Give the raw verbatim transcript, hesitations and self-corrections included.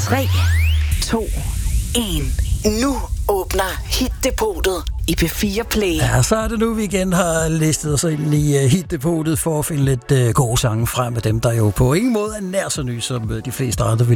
tre, to, en. Nu åbner Hit-depotet i P fire Play. Ja, så er det nu, vi igen har listet os ind i uh, Hit-depotet for at finde lidt uh, gode sange frem med dem, der jo på ingen måde er nær så nye, som uh, de fleste andre vil